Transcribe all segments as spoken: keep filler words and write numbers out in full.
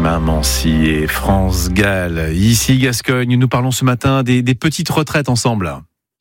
Mamancy et France Gall. Ici Gascogne, nous parlons ce matin des, des petites retraites ensemble.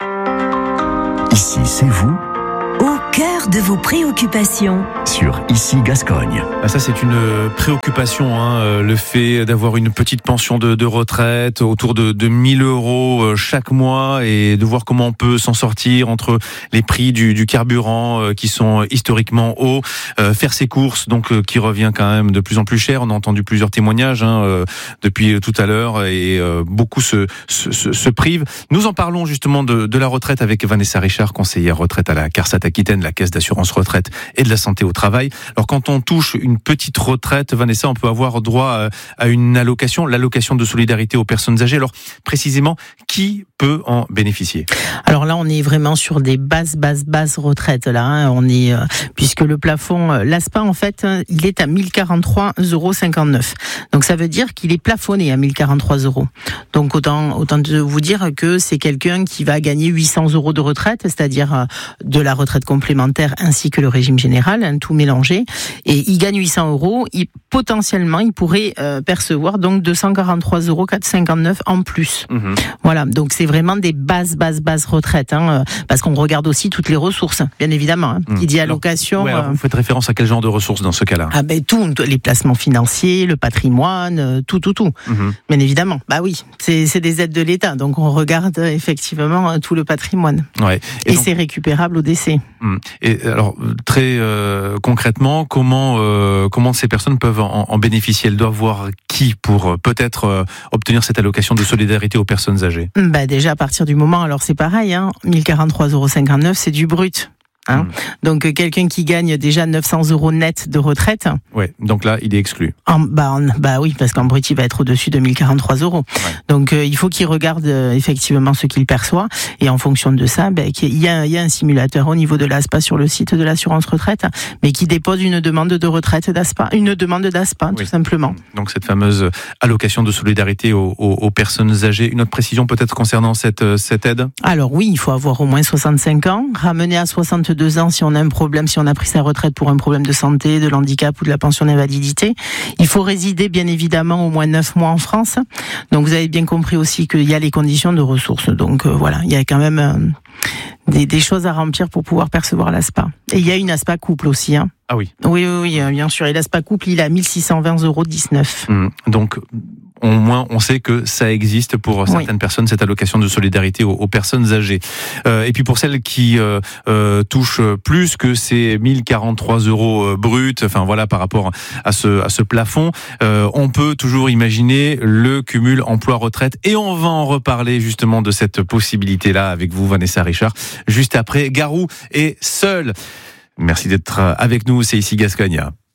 Ici, c'est vous, au cœur de vos préoccupations. Sur Ici Gascogne. Ah, ça, c'est une préoccupation, hein, le fait d'avoir une petite pension de, de retraite autour de, de mille euros chaque mois et de voir comment on peut s'en sortir entre les prix du, du carburant euh, qui sont historiquement hauts, euh, faire ses courses, donc euh, qui revient quand même de plus en plus cher. On a entendu plusieurs témoignages hein, euh, depuis tout à l'heure et euh, beaucoup se, se, se, se privent. Nous en parlons justement de, de la retraite avec Vanessa Richard, conseillère retraite à la CARSAT Aquitaine, la Caisse d'assurance retraite et de la santé au travail. Alors quand on touche une petite retraite, Vanessa, on peut avoir droit à une allocation, l'allocation de solidarité aux personnes âgées. Alors précisément, qui peut en bénéficier? Alors là, on est vraiment sur des bases, bases, bases retraites. Là, hein. On est euh, puisque le plafond, euh, l'A S P A en fait, il est à mille quarante-trois euros cinquante-neuf. Donc ça veut dire qu'il est plafonné à mille quarante-trois euros. Donc autant, autant de vous dire que c'est quelqu'un qui va gagner huit cents euros de retraite, c'est-à-dire euh, de la retraite complémentaire ainsi que le régime général, hein, tout mélangé. Et il gagne huit cents euros. Il, potentiellement, il pourrait euh, percevoir donc deux cent quarante-trois euros quatre cent cinquante-neuf en plus. Mmh. Voilà. Donc c'est vraiment des bases, bases, bases retraites, hein, parce qu'on regarde aussi toutes les ressources, bien évidemment. Hein, qui dit allocation. Alors, ouais, alors vous faites référence à quel genre de ressources dans ce cas-là? Ah ben tout, les placements financiers, le patrimoine, tout, tout, tout. Mmh. Bien évidemment. Bah oui, c'est, c'est des aides de l'État, donc on regarde effectivement tout le patrimoine. Ouais. Et, et donc, c'est récupérable au décès. Et alors très euh, concrètement, comment euh, comment ces personnes peuvent en, en bénéficier? Elles doivent voir qui pour euh, peut-être euh, obtenir cette allocation de solidarité aux personnes âgées? Bah déjà à partir du moment, alors c'est pareil, hein, mille quarante-trois euros cinquante-neuf, c'est du brut. Hein. Mmh. Donc euh, quelqu'un qui gagne déjà neuf cents euros net de retraite. Ouais. Donc là, il est exclu. En, bah, en, bah oui, parce qu'en brut, il va être au-dessus de mille quarante-trois euros. Ouais. Donc euh, il faut qu'il regarde euh, effectivement ce qu'il perçoit et en fonction de ça, bah, il y a, il y a un simulateur au niveau de l'A S P A sur le site de l'assurance retraite, mais qui dépose une demande de retraite d'A S P A, une demande d'A S P A oui. tout simplement. Donc cette fameuse allocation de solidarité aux, aux, aux personnes âgées. Une autre précision peut-être concernant cette cette aide? Alors oui, il faut avoir au moins soixante-cinq ans, ramener à soixante-deux ans si on a un problème, si on a pris sa retraite pour un problème de santé, de l'handicap ou de la pension d'invalidité. Il faut résider bien évidemment au moins neuf mois en France. Donc vous avez bien compris aussi qu'il y a les conditions de ressources. Donc euh, voilà, il y a quand même euh, des, des choses à remplir pour pouvoir percevoir l'A S P A. Et il y a une A S P A couple aussi. Hein. Ah oui. Oui, oui, oui, bien sûr. Et l'A S P A couple, il est à mille six cent vingt euros dix-neuf. Mmh. Donc au moins, on sait que ça existe pour certaines oui. personnes, cette allocation de solidarité aux, aux personnes âgées. Euh, et puis pour celles qui euh, euh, touchent plus que ces mille quarante-trois euros bruts, enfin voilà, par rapport à ce à ce plafond, euh, on peut toujours imaginer le cumul emploi-retraite. Et on va en reparler justement de cette possibilité-là avec vous, Vanessa Richard, juste après Garou est seul. Merci d'être avec nous, c'est Ici Gascogne.